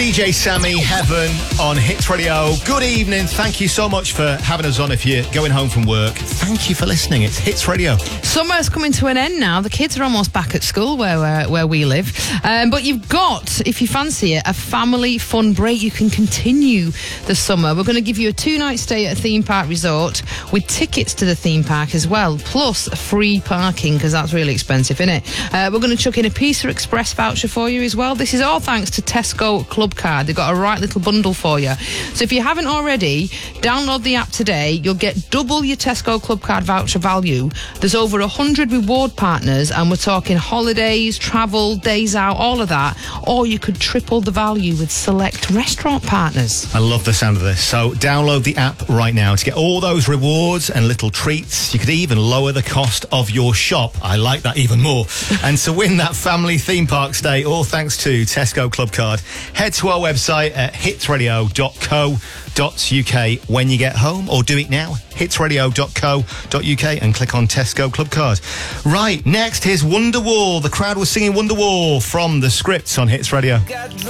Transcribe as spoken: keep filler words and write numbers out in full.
D J Sammy, Heaven on Hits Radio. Good evening. Thank you so much for having us on if you're going home from work. Thank you for listening. It's Hits Radio. Summer's coming to an end now. The kids are almost back at school where where, where we live. Um, but you've got, if you fancy it, a family fun break. You can continue the summer. We're going to give you a two-night stay at a theme park resort with tickets to the theme park as well, plus free parking, because that's really expensive, isn't it? Uh, we're going to chuck in a Pizza Express voucher for you as well. This is all thanks to Tesco Club Card. They've got a right little bundle for you. So if you haven't already, download the app today. You'll get double your Tesco Club Card voucher value. There's over one hundred reward partners, and we're talking holidays, travel, days out, all of that. Or you could triple the value with select restaurant partners. I love the sound of this. So download the app right now to get all those rewards and little treats. You could even lower the cost of your shop. I like that even more. And to win that family theme park stay, all thanks to Tesco Club Card, head to our website at hits radio dot co dot uk when you get home, or do it now, hits radio dot co dot uk, and click on Tesco Club Card. Right, next, here's Wonderwall. The crowd was singing Wonderwall from the Scripts on Hits Radio.